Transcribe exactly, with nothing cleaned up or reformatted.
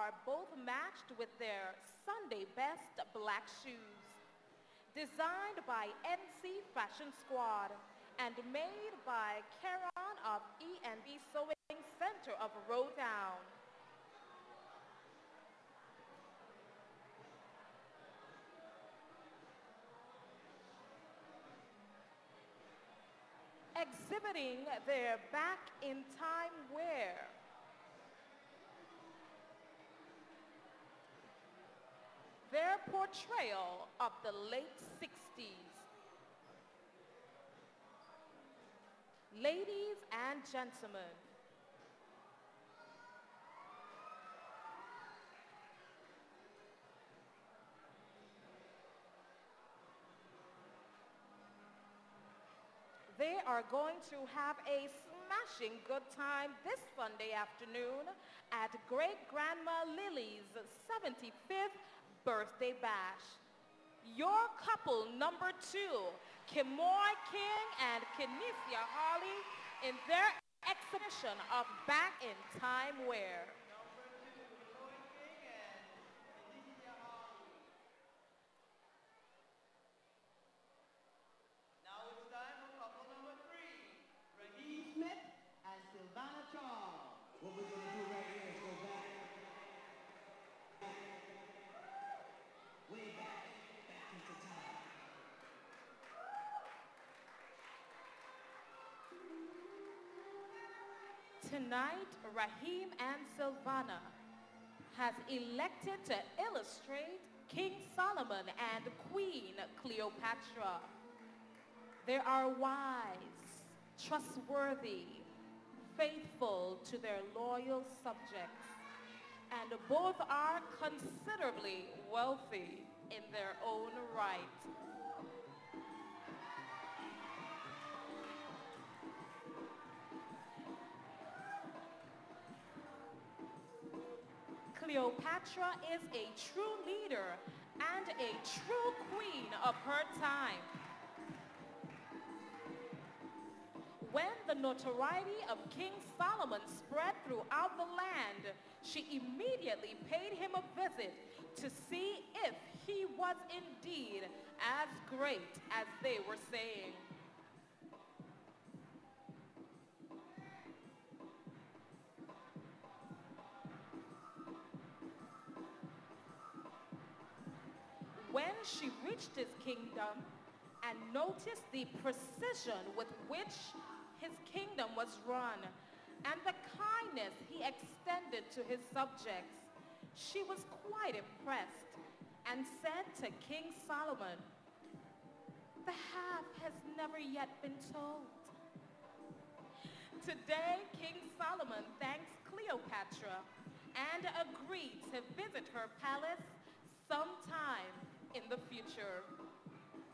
are both matched with their Sunday best black shoes. Designed by N C Fashion Squad and made by Caron of E and B Sewing Center of Rowtown. Exhibiting their back-in-time wear. Their portrayal of the late sixties. Ladies and gentlemen, they are going to have a smashing good time this Sunday afternoon at Great-Grandma Lily's seventy-fifth birthday bash. Your couple number two, Kimoy King and Kinesia Harley, in their exhibition of back-in-time wear. Now it's time for couple number three, Raheem Smith and Sylvana Charles. What we're going to do right here is go back, way back, back into time. Tonight, Raheem and Sylvana has elected to illustrate King Solomon and Queen Cleopatra. They are wise, trustworthy, faithful to their loyal subjects, and both are considerably wealthy in their own right. Cleopatra is a true leader and a true queen of her time. When the notoriety of King Solomon spread throughout the land, she immediately paid him a visit to see if he was indeed as great as they were saying. When she reached his kingdom and noticed the precision with which his kingdom was run and the kindness he extended to his subjects, she was quite impressed and said to King Solomon, "The half has never yet been told." Today, King Solomon thanks Cleopatra and agreed to visit her palace sometime in the future.